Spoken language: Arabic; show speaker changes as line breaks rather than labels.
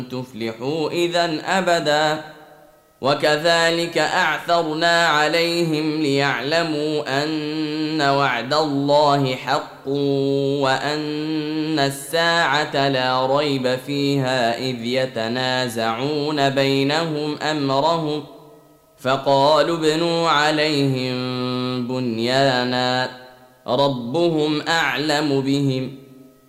تفلحوا إذا أبدا. وكذلك أعثرنا عليهم ليعلموا أن وعد الله حق وأن الساعة لا ريب فيها إذ يتنازعون بينهم أمرهم فقالوا ابنوا عليهم بنيانا ربهم أعلم بهم